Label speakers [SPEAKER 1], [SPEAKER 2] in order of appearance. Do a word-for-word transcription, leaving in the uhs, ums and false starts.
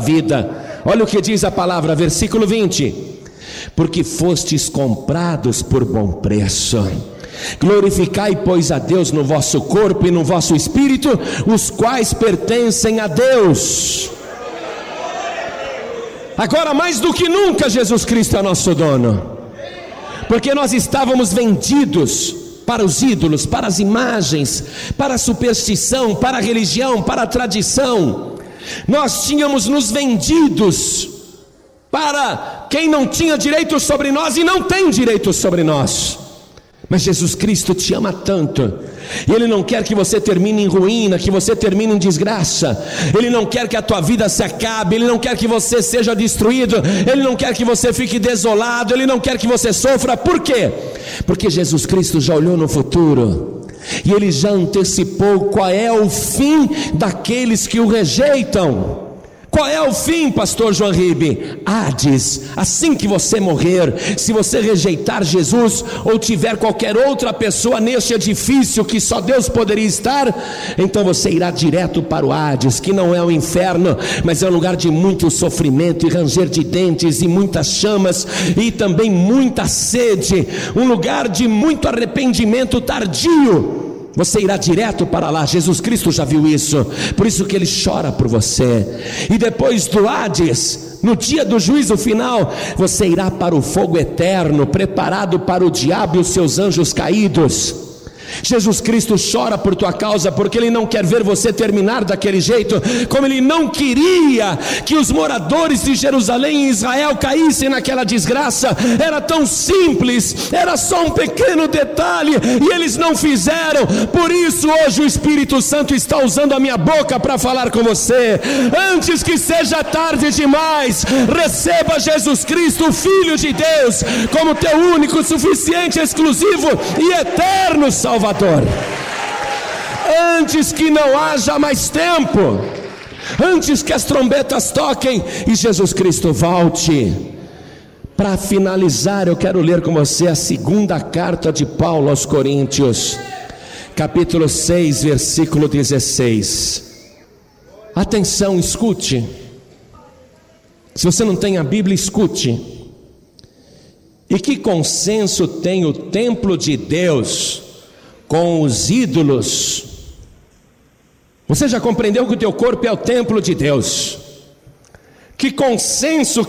[SPEAKER 1] vida. Olha o que diz a palavra, versículo vinte: porque fostes comprados por bom preço. Glorificai, pois, a Deus no vosso corpo e no vosso espírito, os quais pertencem a Deus. Agora, mais do que nunca, Jesus Cristo é nosso dono, porque nós estávamos vendidos para os ídolos, para as imagens, para a superstição, para a religião, para a tradição. Nós tínhamos nos vendidos para quem não tinha direito sobre nós e não tem direito sobre nós. Mas Jesus Cristo te ama tanto, e Ele não quer que você termine em ruína, que você termine em desgraça. Ele não quer que a tua vida se acabe, Ele não quer que você seja destruído, Ele não quer que você fique desolado, Ele não quer que você sofra. Por quê? Porque Jesus Cristo já olhou no futuro, e Ele já antecipou qual é o fim daqueles que o rejeitam. Qual é o fim, pastor João Ribe? Hades. Assim que você morrer, se você rejeitar Jesus, ou tiver qualquer outra pessoa neste edifício que só Deus poderia estar, então você irá direto para o Hades, que não é o inferno, mas é um lugar de muito sofrimento e ranger de dentes e muitas chamas e também muita sede, um lugar de muito arrependimento tardio. Você irá direto para lá. Jesus Cristo já viu isso, por isso que Ele chora por você. E depois do Hades, no dia do juízo final, você irá para o fogo eterno, preparado para o diabo e os seus anjos caídos. Jesus Cristo chora por tua causa, porque Ele não quer ver você terminar daquele jeito, como Ele não queria que os moradores de Jerusalém e Israel caíssem naquela desgraça. Era tão simples, era só um pequeno detalhe, e eles não fizeram. Por isso hoje o Espírito Santo está usando a minha boca para falar com você. Antes que seja tarde demais, receba Jesus Cristo, o Filho de Deus, como teu único, suficiente, exclusivo e eterno Salvador. Antes que não haja mais tempo, antes que as trombetas toquem e Jesus Cristo volte. Para finalizar, eu quero ler com você a segunda carta de Paulo aos Coríntios, capítulo seis, versículo dezesseis. Atenção, escute. Se você não tem a Bíblia, escute. E que consenso tem o templo de Deus com os ídolos? Você já compreendeu que o teu corpo é o templo de Deus? Que consenso